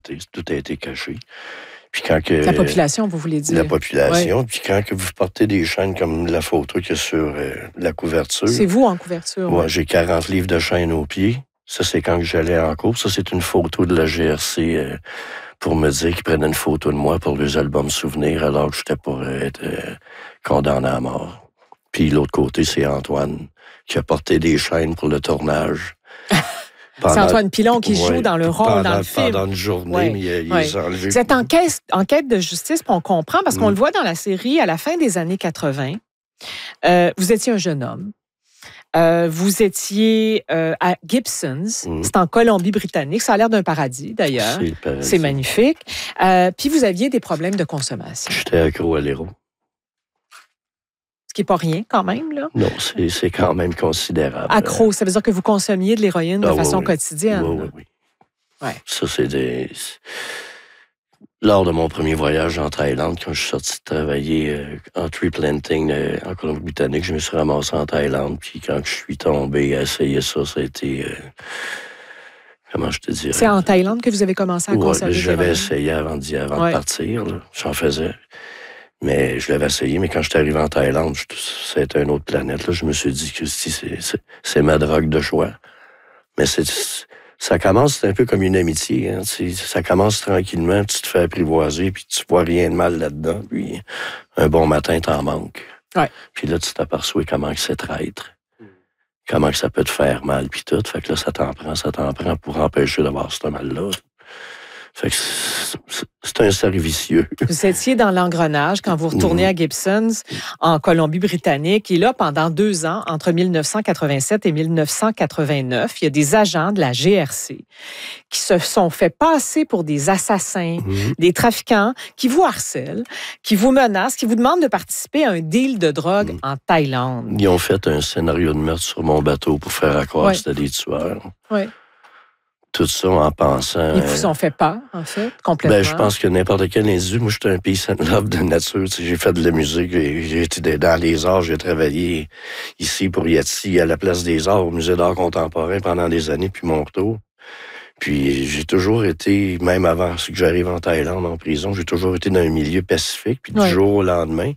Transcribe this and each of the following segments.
Tout a été caché. Puis quand que, la population, vous voulez dire? La population. Puis quand que vous portez des chaînes comme la photo qu'il y a sur la couverture. C'est vous en couverture. Moi, j'ai 40 livres de chaînes aux pieds. Ça, c'est quand que j'allais en cours. Ça, c'est une photo de la GRC pour me dire qu'ils prenaient une photo de moi pour les albums souvenirs alors que j'étais pour être condamné à mort. Puis l'autre côté, c'est Antoine qui a porté des chaînes pour le tournage. C'est Antoine Pilon qui joue dans le rôle dans le film. Pendant une journée, mais il est enlevé. Vous êtes en quête de justice, puis on comprend, parce qu'on le voit dans la série, à la fin des années 80, vous étiez un jeune homme. Vous étiez à Gibson's, c'est en Colombie-Britannique. Ça a l'air d'un paradis, d'ailleurs. C'est magnifique. Puis vous aviez des problèmes de consommation. J'étais accro à l'héros. Ce qui n'est pas rien, quand même, là. Non, c'est quand même considérable. Accro, ça veut dire que vous consommiez de l'héroïne de façon quotidienne. Oui. Ouais. Ça, lors de mon premier voyage en Thaïlande, quand je suis sorti de travailler en tree planting en Colombie-Britannique, je me suis ramassé en Thaïlande. Puis quand je suis tombé à essayer ça, ça a été... comment je te dirais? C'est en Thaïlande que vous avez commencé à consommer? J'avais essayé avant de partir. Là. J'en faisais. Mais je l'avais essayé, mais quand je suis arrivé en Thaïlande, c'était une autre planète. Là. Je me suis dit que c'est ma drogue de choix. Mais ça commence, c'est un peu comme une amitié. Hein. Ça commence tranquillement, tu te fais apprivoiser, puis tu vois rien de mal là-dedans. Puis un bon matin, t'en manques. Ouais. Puis là, tu t'aperçois comment que c'est traître. Comment que ça peut te faire mal, puis tout. Fait que là, ça t'en prend pour empêcher d'avoir ce mal-là. Fait que c'est un cercle vicieux. Vous étiez dans l'engrenage quand vous retournez à Gibson's, en Colombie-Britannique. Et là, pendant 2 ans, entre 1987 et 1989, il y a des agents de la GRC qui se sont fait passer pour des assassins, des trafiquants, qui vous harcèlent, qui vous menacent, qui vous demandent de participer à un deal de drogue en Thaïlande. Ils ont fait un scénario de meurtre sur mon bateau pour faire croire que c'était des tueurs. Oui. Tout ça en pensant... Ils vous ont fait peur, en fait, complètement? Ben, je pense que n'importe quel individu... Moi, j'étais un peace and love de nature. Tu sais, j'ai fait de la musique, j'ai été dans les arts, j'ai travaillé ici pour Yati, à la Place des Arts, au Musée d'art contemporain pendant des années, puis mon retour. Puis j'ai toujours été, même avant que j'arrive en Thaïlande, en prison, j'ai toujours été dans un milieu pacifique. Puis du jour au lendemain,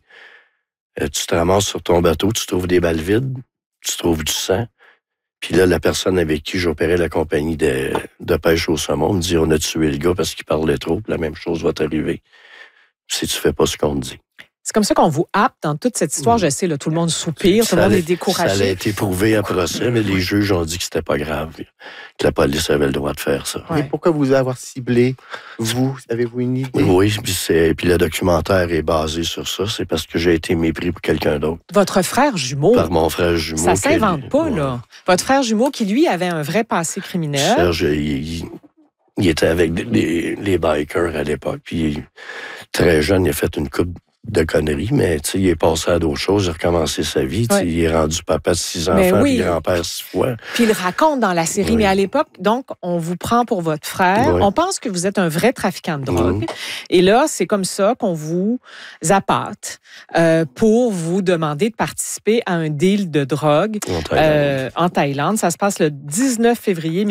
tu te ramasses sur ton bateau, tu trouves des balles vides, tu trouves du sang. Puis là, la personne avec qui j'opérais la compagnie de pêche au saumon me dit « On a tué le gars parce qu'il parlait trop, puis la même chose va t'arriver si tu fais pas ce qu'on te dit. » C'est comme ça qu'on vous happe dans toute cette histoire. Je sais, là, tout le monde soupire, tout le monde est découragé. Ça a été prouvé à procès, mais les juges ont dit que c'était pas grave, que la police avait le droit de faire ça. Mais pourquoi vous avoir ciblé, vous? Avez-vous une idée? Oui, puis le documentaire est basé sur ça. C'est parce que j'ai été mépris pour quelqu'un d'autre. Votre frère jumeau? Par mon frère jumeau. Ça s'invente pas, là. Votre frère jumeau qui, lui, avait un vrai passé criminel. Serge, il était avec les bikers à l'époque, puis très jeune, il a fait une coupe de conneries, mais il est passé à d'autres choses, il a recommencé sa vie, il est rendu papa de 6 enfants, puis grand-père 6 fois. Puis il raconte dans la série, mais à l'époque, donc, on vous prend pour votre frère, on pense que vous êtes un vrai trafiquant de drogue, et là, c'est comme ça qu'on vous appâte pour vous demander de participer à un deal de drogue en Thaïlande. Ça se passe le 19 février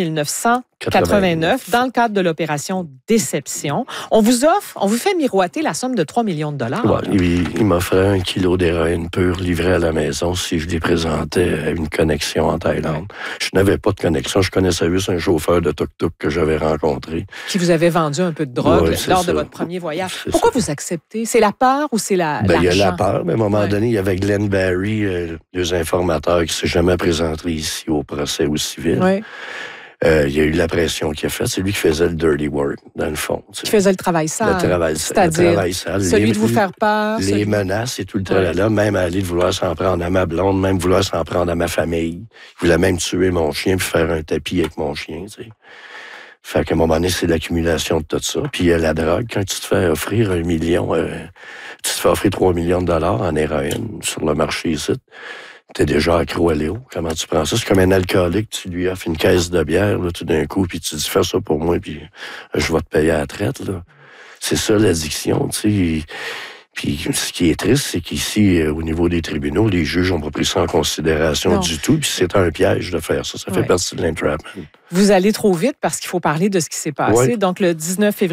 1989, dans le cadre de l'opération Déception. On vous fait miroiter la somme de 3 millions de dollars. Ouais, il m'offrait 1 kilo d'héroïne pure livrée à la maison si je les présentais à une connexion en Thaïlande. Je n'avais pas de connexion. Je connaissais juste un chauffeur de tuk-tuk que j'avais rencontré. Qui vous avait vendu un peu de drogue lors de votre premier voyage. Pourquoi vous acceptez? C'est la peur ou c'est l'argent? Il y a la peur, mais à un moment donné, il y avait Glenn Barry, les informateurs qui ne s'est jamais présenté ici au procès au civil. Oui. Il y a eu la pression qu'il a faite. C'est lui qui faisait le dirty work, dans le fond. Qui faisait le travail sale. Le travail sale. Celui de vous faire peur. Les menaces et tout le tralala. Même aller de vouloir s'en prendre à ma blonde, même vouloir s'en prendre à ma famille. Il voulait même tuer mon chien puis faire un tapis avec mon chien, tu sais. Fait qu'à un moment donné, c'est l'accumulation de tout ça. Puis il y a la drogue. Quand tu te fais offrir 1 million, tu te fais offrir 3 millions de dollars en héroïne sur le marché ici. T'es déjà accro à Léo. Comment tu prends ça? C'est comme un alcoolique. Tu lui offres une caisse de bière, là, tout d'un coup, puis tu dis, fais ça pour moi, puis je vais te payer à la traite, là. C'est ça, l'addiction, tu sais. Puis ce qui est triste, c'est qu'ici, au niveau des tribunaux, les juges n'ont pas pris ça en considération du tout. Puis c'est un piège de faire ça. Ça fait partie de l'entrapment. Vous allez trop vite parce qu'il faut parler de ce qui s'est passé. Donc, le 19 février